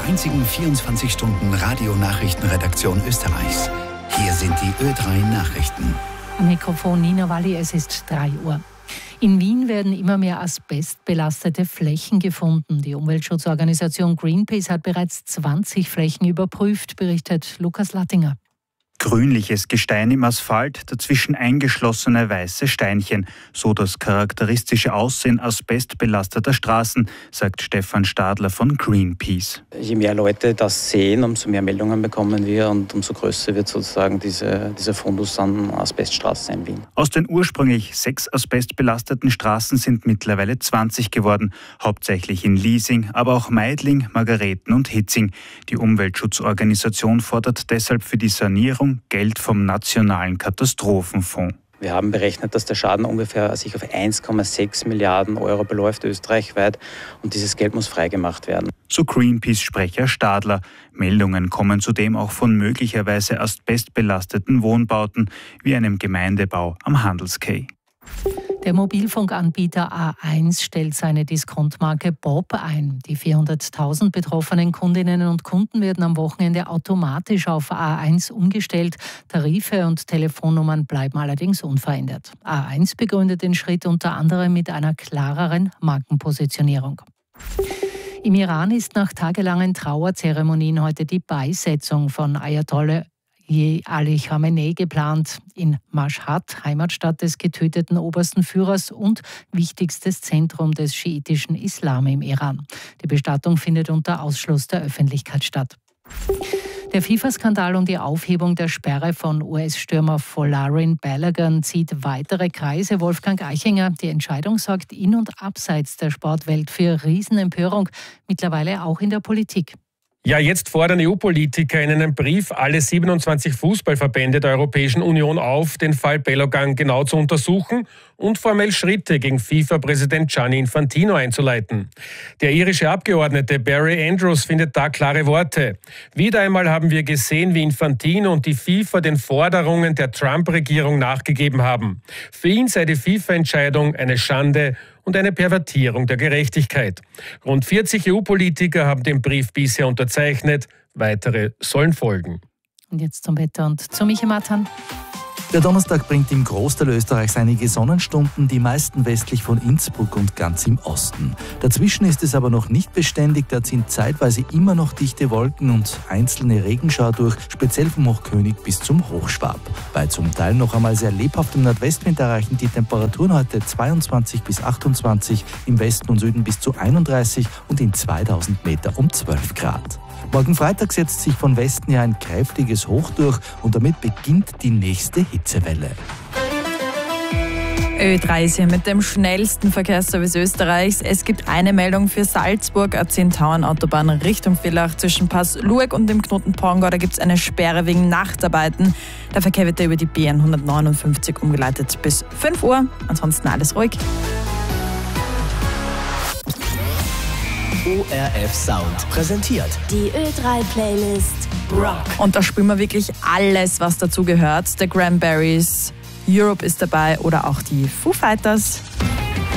der einzigen 24-Stunden-Radio-Nachrichtenredaktion Österreichs. Hier sind die Ö3 Nachrichten. Am Mikrofon Nina Walli, es ist 3 Uhr. In Wien werden immer mehr asbestbelastete Flächen gefunden. Die Umweltschutzorganisation Greenpeace hat bereits 20 Flächen überprüft, berichtet Lukas Lattinger. Grünliches Gestein im Asphalt, dazwischen eingeschlossene weiße Steinchen. So das charakteristische Aussehen asbestbelasteter Straßen, sagt Stefan Stadler von Greenpeace. Je mehr Leute das sehen, umso mehr Meldungen bekommen wir und umso größer wird sozusagen dieser Fundus an Asbeststraßen in Wien. Aus den ursprünglich 6 asbestbelasteten Straßen sind mittlerweile 20 geworden, hauptsächlich in Liesing, aber auch Meidling, Margareten und Hitzing. Die Umweltschutzorganisation fordert deshalb für die Sanierung Geld vom Nationalen Katastrophenfonds. Wir haben berechnet, dass der Schaden ungefähr sich auf 1,6 Milliarden Euro beläuft, österreichweit. Und dieses Geld muss freigemacht werden. So Greenpeace-Sprecher Stadler. Meldungen kommen zudem auch von möglicherweise asbestbelasteten Wohnbauten, wie einem Gemeindebau am Handelsquai. Der Mobilfunkanbieter A1 stellt seine Diskontmarke Bob ein. Die 400.000 betroffenen Kundinnen und Kunden werden am Wochenende automatisch auf A1 umgestellt. Tarife und Telefonnummern bleiben allerdings unverändert. A1 begründet den Schritt unter anderem mit einer klareren Markenpositionierung. Im Iran ist nach tagelangen Trauerzeremonien heute die Beisetzung von Ayatollah Ali Khamenei geplant. In Mashhad, Heimatstadt des getöteten obersten Führers und wichtigstes Zentrum des schiitischen Islam im Iran. Die Bestattung findet unter Ausschluss der Öffentlichkeit statt. Der FIFA-Skandal und die Aufhebung der Sperre von US-Stürmer Folarin Balogun zieht weitere Kreise. Wolfgang Eichinger, die Entscheidung sorgt in- und abseits der Sportwelt für Riesenempörung, mittlerweile auch in der Politik. Ja, jetzt fordern EU-Politiker in einem Brief alle 27 Fußballverbände der Europäischen Union auf, den Fall Balogun genau zu untersuchen und formell Schritte gegen FIFA-Präsident Gianni Infantino einzuleiten. Der irische Abgeordnete Barry Andrews findet da klare Worte. Wieder einmal haben wir gesehen, wie Infantino und die FIFA den Forderungen der Trump-Regierung nachgegeben haben. Für ihn sei die FIFA-Entscheidung eine Schande und eine Pervertierung der Gerechtigkeit. Rund 40 EU-Politiker haben den Brief bisher unterzeichnet. Weitere sollen folgen. Und jetzt zum Wetter und zu Michi Matan. Der Donnerstag bringt im Großteil Österreichs einige Sonnenstunden, die meisten westlich von Innsbruck und ganz im Osten. Dazwischen ist es aber noch nicht beständig, da ziehen zeitweise immer noch dichte Wolken und einzelne Regenschauer durch, speziell vom Hochkönig bis zum Hochschwab. Bei zum Teil noch einmal sehr lebhaftem Nordwestwind erreichen die Temperaturen heute 22 bis 28, im Westen und Süden bis zu 31 und in 2000 Meter um 12 Grad. Morgen Freitag setzt sich von Westen her ein kräftiges Hoch durch und damit beginnt die nächste Hitzewelle. Ö3 ist hier mit dem schnellsten Verkehrsservice Österreichs. Es gibt eine Meldung für Salzburg, A10-Tauern-Autobahn Richtung Villach zwischen Pass Lueg und dem Knoten Pongau. Da gibt es eine Sperre wegen Nachtarbeiten. Der Verkehr wird über die BN 159 umgeleitet bis 5 Uhr. Ansonsten alles ruhig. ORF Sound präsentiert die Ö3-Playlist Rock. Und da spielen wir wirklich alles, was dazu gehört. The Cranberries, Europe ist dabei oder auch die Foo Fighters.